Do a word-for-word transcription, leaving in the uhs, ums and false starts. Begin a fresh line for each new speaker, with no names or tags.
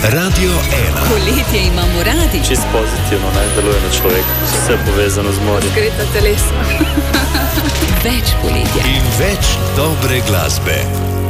Radio ena.
Poletje imamo radi.
Čist pozitivno, ne, deluje na človek. Vse povezano z morjem.
Zgreta telesa. Več poletja.
In več dobre glasbe.